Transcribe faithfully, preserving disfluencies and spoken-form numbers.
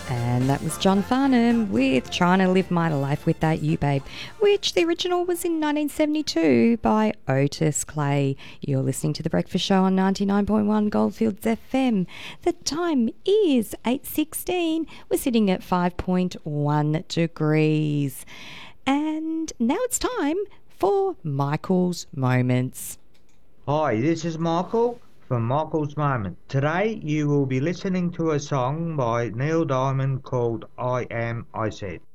And that was John Farnham with Trying to Live My Life Without You, Babe, which the original was in nineteen seventy-two by Otis Clay. You're listening to The Breakfast Show on ninety-nine point one Goldfields F M. The time is eight sixteen. We're sitting at five point one degrees. And now it's time for Michael's Moments. Hi, this is Michael from Michael's Moment. Today you will be listening to a song by Neil Diamond called I Am I Said.